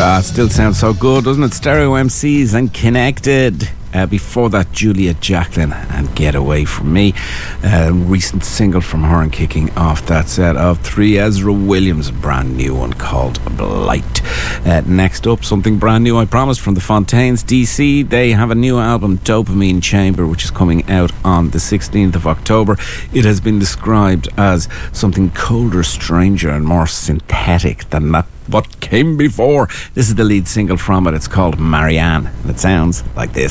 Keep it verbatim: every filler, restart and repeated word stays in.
Ah, it still sounds so good, doesn't it? Stereo M Cs and Connected. Uh, before that, Julia Jacklin and Get Away From Me. Uh, recent single from her, and kicking off that set of three, Ezra Williams, a brand new one called Blight. Uh, next up, something brand new, I promised, from the Fontaines D C. They have a new album, Dopamine Chamber, which is coming out on the sixteenth of October. It has been described as something colder, stranger and more synthetic than that what came before. This is the lead single from it. It's called Marianne, and it sounds like this.